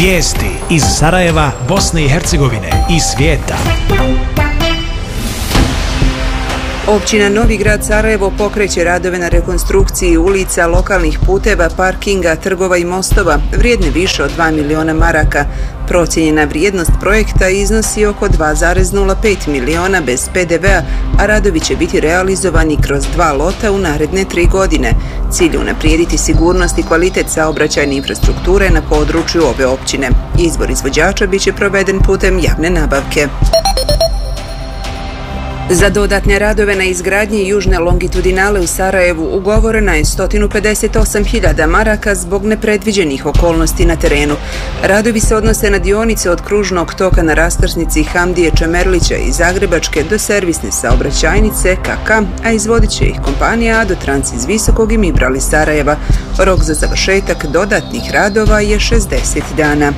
Vijesti iz Sarajeva, Bosne i Hercegovine i svijeta. Općina Novi Grad Sarajevo pokreće radove na rekonstrukciji ulica, lokalnih puteva, parkinga, trgova i mostova vrijedne više od 2 miliona maraka. Procijenjena vrijednost projekta iznosi oko 2,05 miliona bez PDV-a, a radovi će biti realizovani kroz 2 lota u naredne 3 godine. Cilj je unaprijediti sigurnost i kvalitet saobraćajne infrastrukture na području ove općine. Izbor izvođača biće proveden putem javne nabavke. Za dodatne radove na izgradnji južne longitudinale u Sarajevu ugovorena je 158.000 maraka zbog nepredviđenih okolnosti na terenu. Radovi se odnose na dionice od kružnog toka na raskrsnici Hamdije Čemerlića i Zagrebačke do servisne saobraćajnice KK, a izvodit će ih kompanija Adotrans iz Visokog i Mibrali Sarajeva. Rok za završetak dodatnih radova je 60 dana.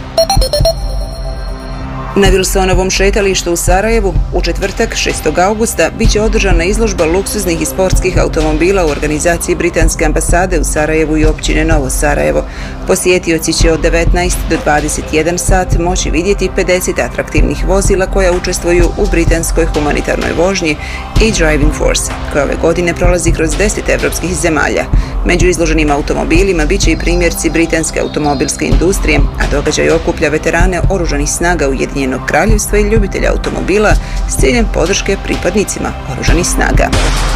Na Wilsonovom šetalištu u Sarajevu u četvrtak 6. augusta bit će održana izložba luksuznih i sportskih automobila u organizaciji Britanske ambasade u Sarajevu i općine Novo Sarajevo. Posjetioci će od 19 do 21 sat moći vidjeti 50 atraktivnih vozila koja učestvuju u britanskoj humanitarnoj vožnji i Driving Force, koja ove godine prolazi kroz 10 evropskih zemalja. Među izloženim automobilima bit će i primjerci britanske automobilske industrije, a događaj okuplja veterane oružanih snaga Ujedinjenog Kraljevstva i ljubitelja automobila s ciljem podrške pripadnicima oružanih snaga.